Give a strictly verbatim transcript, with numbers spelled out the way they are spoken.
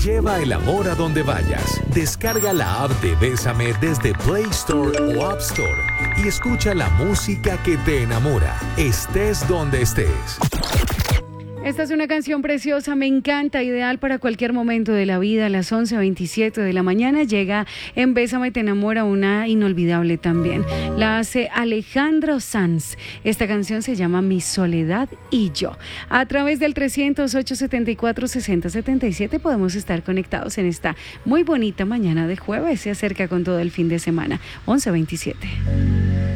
Lleva el amor a donde vayas. Descarga la app de Bésame desde Play Store o App Store y escucha la música que te enamora, estés donde estés. Esta es una canción preciosa, me encanta, ideal para cualquier momento de la vida. A las once veintisiete de la mañana llega en Bésame te enamora, una inolvidable también. La hace Alejandro Sanz. Esta canción se llama Mi soledad y yo. A través del trescientos ocho setenta y cuatro sesenta setenta y siete podemos estar conectados en esta muy bonita mañana de jueves. Se acerca con todo el fin de semana. once veintisiete.